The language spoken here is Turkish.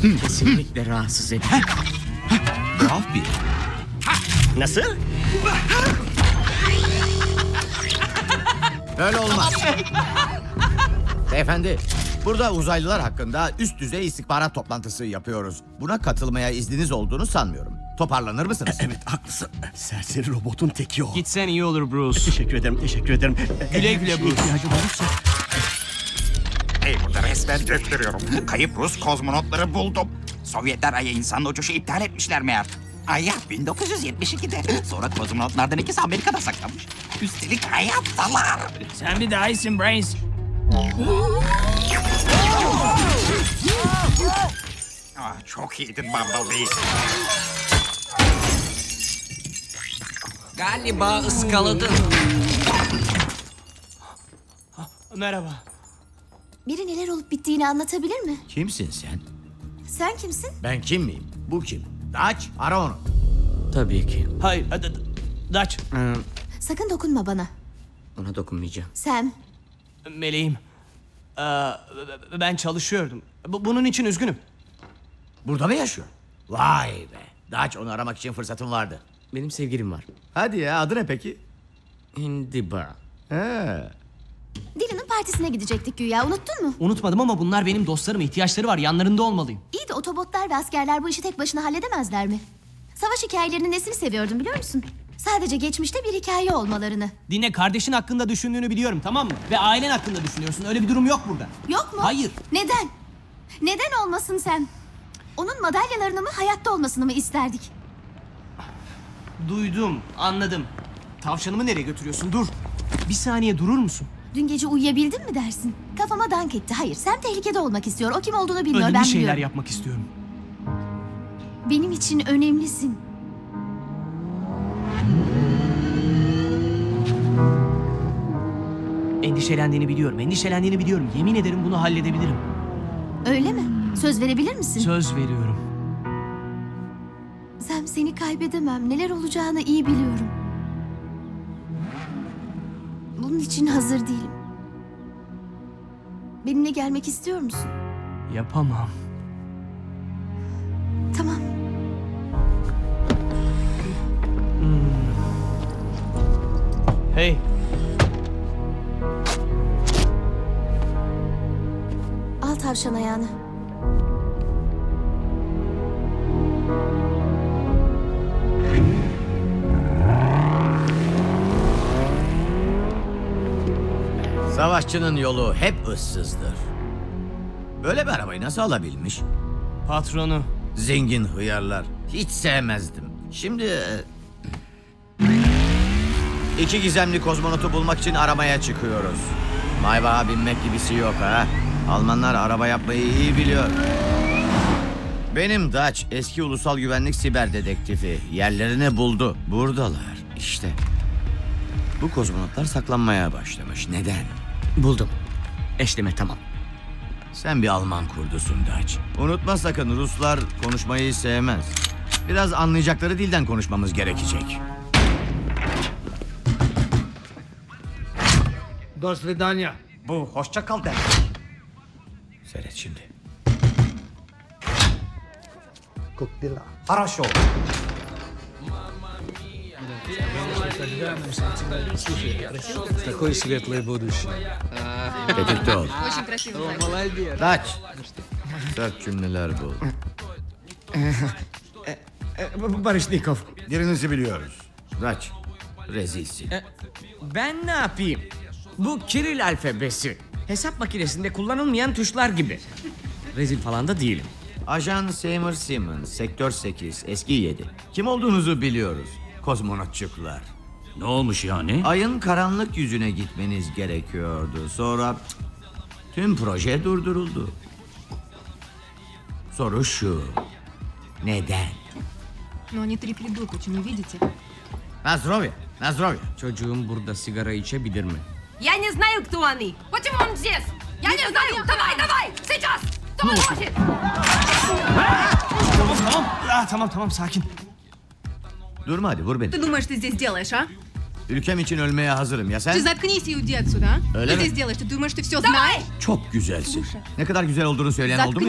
Kesinlikle rahatsız edici. Tuhaf bir. Nasıl? Böyle olmaz. Beyefendi, burada uzaylılar hakkında üst düzey istihbarat toplantısı yapıyoruz. Buna katılmaya izniniz olduğunu sanmıyorum. Toparlanır mısınız? Evet, haklısın. Serseri robotun teki o. Gitsen iyi olur Bruce. Teşekkür ederim, teşekkür ederim. Güle güle Bruce. İhtiyacın olursa. Hey, burada resmen döktürüyorum. Kayıp Rus kozmonotları buldum. Sovyetler Ay'a insan uçuşu iptal etmişler meğer. Ay'a 1972'de. Sonra kozmonotlardan ikisi Amerika'da saklanmış. Üstelik hayattalar. Sen bir daha iyisin Brains. Çok iyiydin Bumblebee. Galiba ıskaladın. Merhaba. Biri neler olup bittiğini anlatabilir mi? Kimsin sen? Sen kimsin? Ben kim miyim? Bu kim? Daç, ara onu. Tabii ki. Hayır, Dutch, Sakın dokunma bana. Ona dokunmayacağım. Sam, meleğim. Ben çalışıyordum. Bunun için üzgünüm. Burada mı yaşıyor? Vay be. Daç, onu aramak için fırsatım vardı. Benim sevgilim var. Hadi ya, adı ne peki? Indiba. He. Dylan'ın partisine gidecektik güya, unuttun mu? Unutmadım ama bunlar benim dostlarım. İhtiyaçları var. Yanlarında olmalıyım. İyi de otobotlar ve askerler bu işi tek başına halledemezler mi? Savaş hikayelerinin nesini seviyordum biliyor musun? Sadece geçmişte bir hikaye olmalarını. Dinle, kardeşin hakkında düşündüğünü biliyorum, tamam mı? Ve ailen hakkında düşünüyorsun. Öyle bir durum yok burada. Yok mu? Hayır. Neden? Neden olmasın Sam? Onun madalyalarını mı hayatta olmasını mı isterdik? Duydum, anladım. Tavşanımı nereye götürüyorsun? Dur. Bir saniye durur musun? Dün gece uyuyabildin mi dersin? Kafama dank etti. Hayır, Sam tehlikede olmak istiyor. O kim olduğunu bilmiyor, Önemli ben şeyler biliyorum. yapmak istiyorum. Benim için önemlisin. Endişelendiğini biliyorum. Yemin ederim bunu halledebilirim. Öyle mi? Söz verebilir misin? Söz veriyorum. Sam, seni kaybedemem. Neler olacağını iyi biliyorum. Bunun için hazır değilim. Benimle gelmek istiyor musun? Yapamam. Tamam. Hey. Al tavşan ayağını. Savaşçının yolu hep ıssızdır. Böyle bir arabayı nasıl alabilmiş? Patronu. Zengin hıyarlar. Hiç sevmezdim. Şimdi... iki gizemli kozmonotu bulmak için aramaya çıkıyoruz. Maybağa binmek gibisi yok ha. Almanlar araba yapmayı iyi biliyor. Benim Dutch, eski ulusal güvenlik siber dedektifi. Yerlerini buldu. Buradalar işte. Bu kozmonotlar saklanmaya başlamış. Neden? Buldum. Eşleme tamam. Sen bir Alman kurdusun Dutch. Unutma sakın, Ruslar konuşmayı sevmez. Biraz anlayacakları dilden konuşmamız gerekecek. До свидания. Bu hoşça kal demek. Seyret şimdi. Как дела? Хорошо. Такое светлое будущее. Tetikte ol. Очень красиво. Молодец. Dutch. Sert cümleler bul. Barışnikov. Birinizi biliyoruz. Dutch. Rezilsin. Ben ne yapayım? Bu Kiril alfabesi. Hesap makinesinde kullanılmayan tuşlar gibi. Rezil falan da değilim. Ajan Seymour Simmons, Sektör 8, eski 7. Kim olduğunuzu biliyoruz. Kozmonotçuklar. Ne olmuş yani? Ayın karanlık yüzüne gitmeniz gerekiyordu. Sonra tüm proje durduruldu. Soru şu. Neden? Но они три придурка, не видите? Nazdrovya. Çocuğum burada sigara içebilir mi? Я не знаю, кто они. Почему он здесь? Я не знаю. Давай, сейчас. Кто хочет? Tamam, sakin. Durma hadi, vur beni. Ты думаешь, ты здесь делаешь, а? Ülkem için ölmeye hazırım. Ya Ты sen? заткнись и уйди отсюда, а? Öyle Что mi? здесь делаешь? Ты думаешь, ты все знаешь? Çok güzelsin. Ne kadar güzel olduğunu söyleyen oldu mu?